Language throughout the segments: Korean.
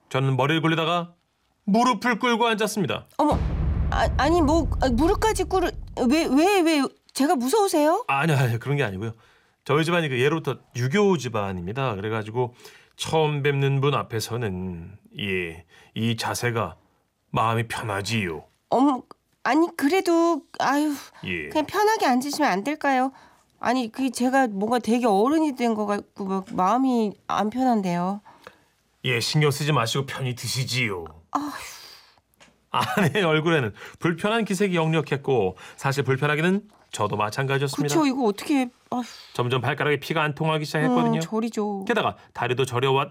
저는 머리를 굴리다가 무릎을 꿇고 앉았습니다. 어머, 아니 뭐 무릎까지 꿇을 왜 제가 무서우세요? 아니요, 그런 게 아니고요. 저희 집안이 그 예로부터 유교 집안입니다. 그래가지고 처음 뵙는 분 앞에서는 이 자세가 마음이 편하지요. 어머, 아니 그래도 아유 예. 그냥 편하게 앉으시면 안 될까요? 아니 그 제가 뭔가 되게 어른이 된 것 같고 막 마음이 안 편한데요. 예, 신경 쓰지 마시고 편히 드시지요. 아내 얼굴에는 불편한 기색이 역력했고 사실 불편하기는 저도 마찬가지였습니다. 그렇죠. 이거 어떻게 점점 발가락에 피가 안 통하기 시작했거든요. 저리죠. 게다가 다리도 저려왔.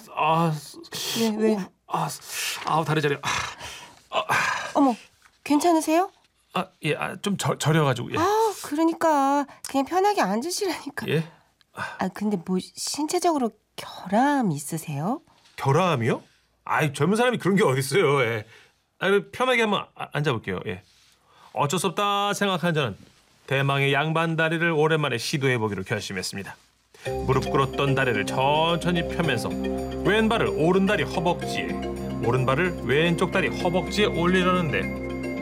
왜? 다리 저려. 어머, 괜찮으세요? 좀 저려가지고. 예. 그러니까 그냥 편하게 앉으시라니까. 예? 근데 뭐 신체적으로 결함 있으세요? 결함이요? 젊은 사람이 그런 게 어딨어요. 예. 편하게 한번 앉아볼게요. 예. 어쩔 수 없다 생각한 저는 대망의 양반 다리를 오랜만에 시도해보기로 결심했습니다. 무릎 꿇었던 다리를 천천히 펴면서 왼발을 오른다리 허벅지에, 오른발을 왼쪽 다리 허벅지에 올리려는데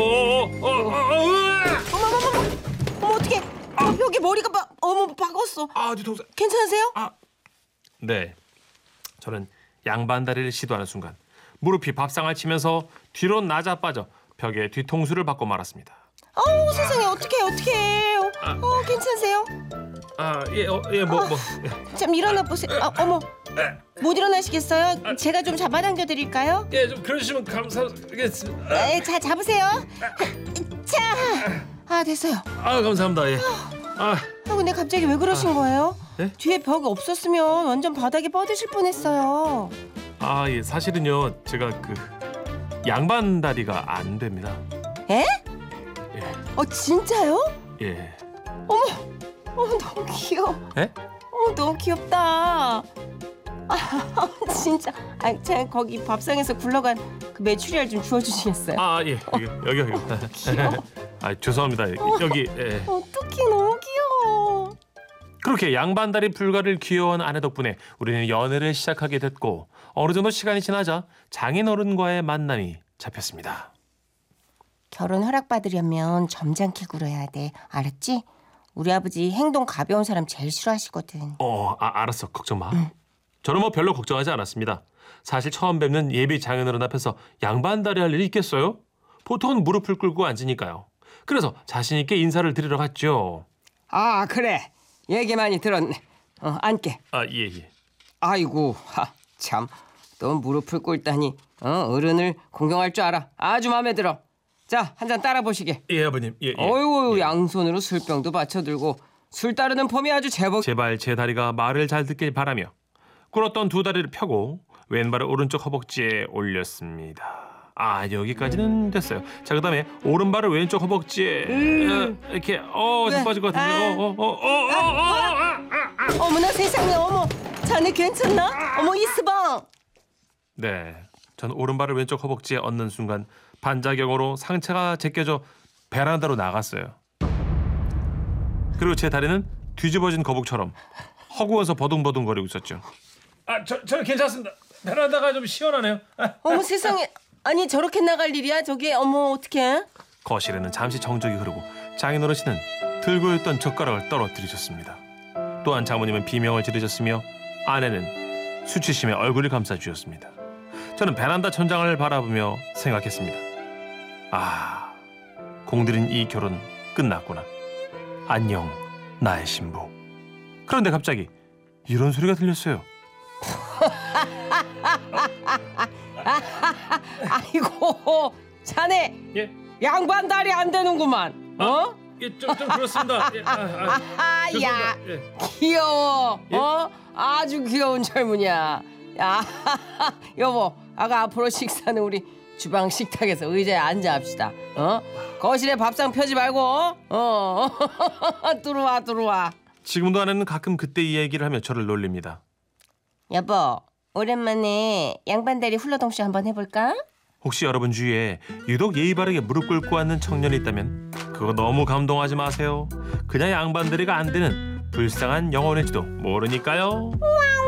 어머 어떡해. 여기 머리가 박았어. 뒤통수. 괜찮으세요? 네. 저는 양반 다리를 시도하는 순간 무릎이 밥상을 치면서 뒤로 낮아빠져 벽에 뒤통수를 받고 말았습니다. 세상에 어떡해. 괜찮으세요? 좀 일어나 보세요. 어머. 못 일어나시겠어요? 제가 좀 잡아당겨 드릴까요? 예, 좀 그러시면 감사하겠습니다. 자, 잡으세요. 자. 됐어요. 감사합니다. 예. 근데 갑자기 왜 그러신 거예요? 예? 뒤에 벽 없었으면 완전 바닥에 뻗으실 뻔했어요. 예, 사실은요, 제가 그 양반 다리가 안 됩니다. 에? 예. 진짜요? 예. 너무 귀여워. 예? 너무 귀엽다. 진짜. 제가 거기 밥상에서 굴러간 그 메추리알 좀 주워주시겠어요? 예. 여기. 귀여워. 죄송합니다. 여기. 예. 어떡해, 너무 귀여워. 그렇게 양반다리 불가를 귀여워하는 아내 덕분에 우리는 연애를 시작하게 됐고 어느 정도 시간이 지나자 장인어른과의 만남이 잡혔습니다. 결혼 허락받으려면 점잖게 굴어야 돼. 알았지? 우리 아버지 행동 가벼운 사람 제일 싫어하시거든. 알았어. 걱정 마. 저는 뭐 별로 걱정하지 않았습니다. 사실 처음 뵙는 예비 장인어른 앞에서 양반다리 할 일이 있겠어요? 보통은 무릎을 꿇고 앉으니까요. 그래서 자신 있게 인사를 드리러 갔죠. 그래. 얘기 많이 들었네. 앉게. 예. 아이고, 참. 또 무릎을 꿇다니. 어른을 공경할 줄 알아. 아주 마음에 들어. 자, 한 잔 따라 보시게. 예, 아버님. 예. 어이구, 양손으로 술병도 받쳐들고 술 따르는 폼이 아주 제법. 제발 제 다리가 말을 잘 듣길 바라며 꿇었던 두 다리를 펴고 왼발을 오른쪽 허벅지에 올렸습니다. 여기까지는 됐어요. 자, 그다음에 오른발을 왼쪽 허벅지에 이렇게 좀 빠질 것 같은데. 어머나 세상에. 어머, 자네 괜찮나? 어머, 이스방. 네, 전 오른발을 왼쪽 허벅지에 얹는 순간 반작용으로 상체가 제껴져 베란다로 나갔어요. 그리고 제 다리는 뒤집어진 거북처럼 허구어서 버둥버둥거리고 있었죠. 저는 괜찮습니다. 베란다가 좀 시원하네요. 어머 세상에. 아니 저렇게 나갈 일이야 저게. 어머 어떡해. 거실에는 잠시 정적이 흐르고 장인어르신은 들고 있던 젓가락을 떨어뜨리셨습니다. 또한 장모님은 비명을 지르셨으며 아내는 수치심에 얼굴을 감싸주셨습니다. 저는 베란다 천장을 바라보며 생각했습니다. 공들인 이 결혼 끝났구나. 안녕 나의 신부. 그런데 갑자기 이런 소리가 들렸어요. 아이고, 자네. 예? 양반 다리 안 되는구만. 예, 좀 그렇습니다. 예, 야, 예. 귀여워. 예? 아주 귀여운 젊은이야. 야, 여보, 앞으로 식사는 우리 주방 식탁에서 의자에 앉아 합시다. 거실에 밥상 펴지 말고. 들어와. 지금도 아내는 가끔 그때 이 얘기를 하며 저를 놀립니다. 여보, 오랜만에 양반다리 훌러덩쇼 한번 해볼까? 혹시 여러분 주위에 유독 예의 바르게 무릎 꿇고 앉는 청년이 있다면 그거 너무 감동하지 마세요. 그냥 양반다리가 안 되는 불쌍한 영혼일지도 모르니까요.